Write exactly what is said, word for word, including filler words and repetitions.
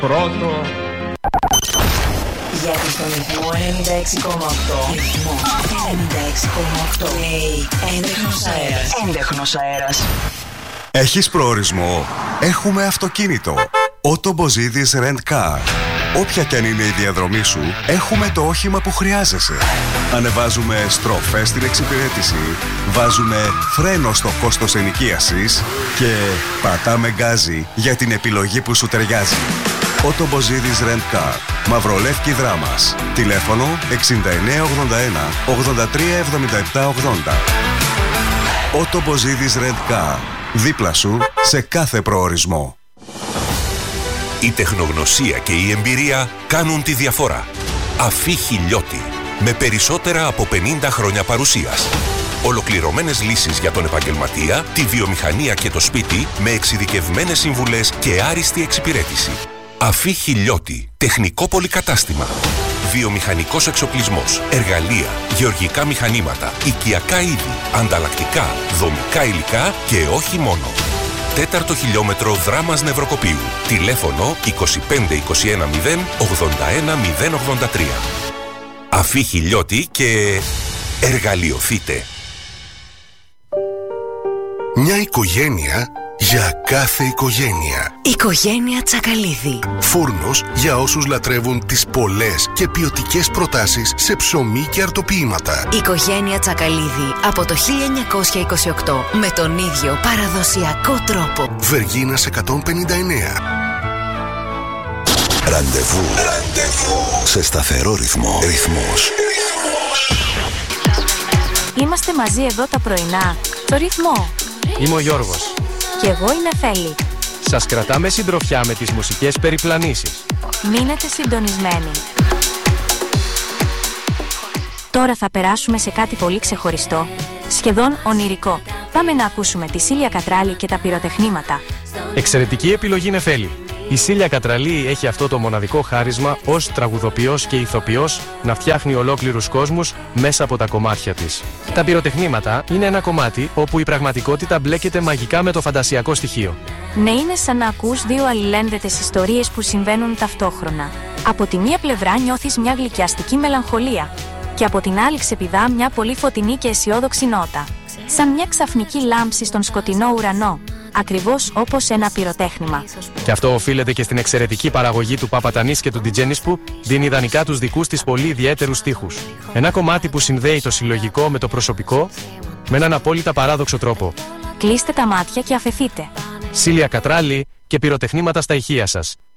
Πρώτο. Γιατί στον ρυθμό ενενήντα έξι κόμμα οκτώ. Ρυθμό ενενήντα έξι κόμμα οκτώ. Λέει έντεχνος αέρας. Έντεχνος αέρας. Έχεις προορισμό? Έχουμε αυτοκίνητο. Ότο Μποζίδης Rent Car. Όποια κι αν είναι η διαδρομή σου, έχουμε το όχημα που χρειάζεσαι. Ανεβάζουμε στροφές στην εξυπηρέτηση, βάζουμε φρένο στο κόστος ενοικίασης και πατάμε γκάζι για την επιλογή που σου ταιριάζει. Ότο Μποζίδης Rent Car. Μαυρολεύκη Δράμας. Τηλέφωνο εξήντα εννέα ογδόντα ένα ογδόντα τρία εβδομήντα επτά ογδόντα. Ότο Μποζίδης Rent Car. Δίπλα σου σε κάθε προορισμό. Η τεχνογνωσία και η εμπειρία κάνουν τη διαφορά. Αφή Χιλιώτη. Με περισσότερα από πενήντα χρόνια παρουσίας. Ολοκληρωμένες λύσεις για τον επαγγελματία, τη βιομηχανία και το σπίτι με εξειδικευμένες συμβουλές και άριστη εξυπηρέτηση. Αφή Χιλιώτη. Τεχνικό πολυκατάστημα. Βιομηχανικός εξοπλισμός, εργαλεία, γεωργικά μηχανήματα, οικιακά είδη, ανταλλακτικά, δομικά υλικά και όχι μόνο. Τέταρτο χιλιόμετρο Δράμας Νευροκοπίου. Τηλέφωνο είκοσι πέντε είκοσι ένα μηδέν ογδόντα ένα μηδέν ογδόντα τρία. Αφή Χιλιώτη και εργαλειοθείτε. Μια οικογένεια για κάθε οικογένεια. Οικογένεια Τσακαλίδη. Φούρνος για όσους λατρεύουν τις πολλές και ποιοτικές προτάσεις σε ψωμί και αρτοποίηματα. Οικογένεια Τσακαλίδη από το χίλια εννιακόσια είκοσι οκτώ με τον ίδιο παραδοσιακό τρόπο. Βεργίνας εκατόν πενήντα εννέα. Ραντεβού. Ραντεβού. Σε σταθερό ρυθμό. Ρυθμός. Είμαστε μαζί εδώ τα πρωινά. Το ρυθμό. Είμαι ο Γιώργος. Και εγώ είμαι Φέλη. Σας κρατάμε συντροφιά με τις μουσικές περιπλανήσεις. Μείνετε συντονισμένοι. Τώρα θα περάσουμε σε κάτι πολύ ξεχωριστό. Σχεδόν ονειρικό. Πάμε να ακούσουμε τη Σίλια Κατράλη και τα πυροτεχνήματα. Εξαιρετική επιλογή, Νεφέλη. Η Σίλια Κατραλή έχει αυτό το μοναδικό χάρισμα ως τραγουδοποιός και ηθοποιός να φτιάχνει ολόκληρους κόσμους μέσα από τα κομμάτια της. Τα πυροτεχνήματα είναι ένα κομμάτι όπου η πραγματικότητα μπλέκεται μαγικά με το φαντασιακό στοιχείο. Ναι, είναι σαν να ακούς δύο αλληλένδετες ιστορίες που συμβαίνουν ταυτόχρονα. Από τη μία πλευρά νιώθεις μια γλυκιαστική μελαγχολία και από την άλλη ξεπηδά μια πολύ φωτεινή και αισιόδοξη νότα. Σαν μια ξαφνική λάμψη στον σκοτεινό ουρανό. Ακριβώς όπως ένα πυροτέχνημα. Και αυτό οφείλεται και στην εξαιρετική παραγωγή του Παπατανής και του Ντιτζένης που δίνει ιδανικά τους δικούς της πολύ ιδιαίτερους στίχους. Ένα κομμάτι που συνδέει το συλλογικό με το προσωπικό με έναν απόλυτα παράδοξο τρόπο. Κλείστε τα μάτια και αφεθείτε. Σίλια Κατράλη και πυροτεχνήματα στα ηχεία σας.